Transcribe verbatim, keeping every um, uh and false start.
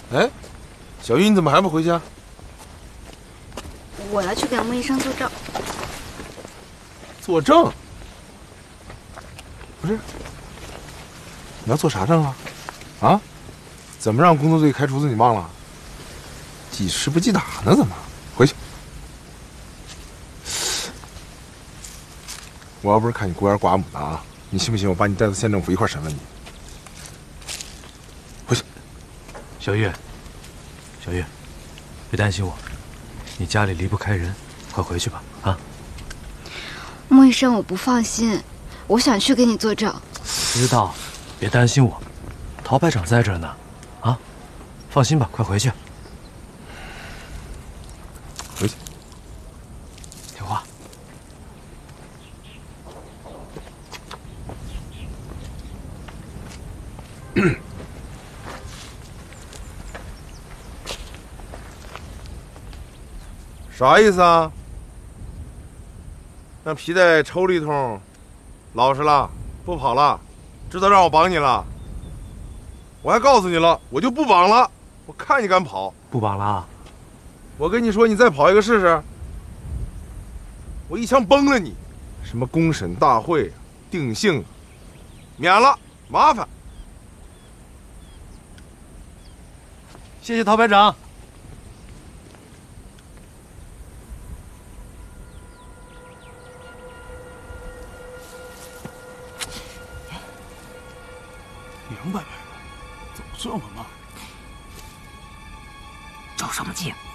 哎，小玉，你怎么还不回去啊？ 我要去给穆医生作证。 作证？不是，你要做啥证啊？啊？怎么让工作队开除的？你忘了？记吃不记打呢？怎么？回去。我要不是看你孤儿寡母的啊，你信不信我把你带到县政府一块审问你？回去。 小玉，小玉，别担心我，你家里离不开人，快回去吧啊！ 穆医生，我不放心，我想去给你作证。 知道，别担心我，陶排长在这儿呢，啊，放心吧，快回去。 回去。 听话。 啥意思啊？让皮带抽了一通，老实了，不跑了，知道让我绑你了。我还告诉你了，我就不绑了，我看你敢跑。 不绑了啊？ 我跟你说，你再跑一个试试，我一枪崩了你。什么公审大会、定性，免了，麻烦。 谢谢陶排长。 两百迈了，怎么这么慢？ 着什么急？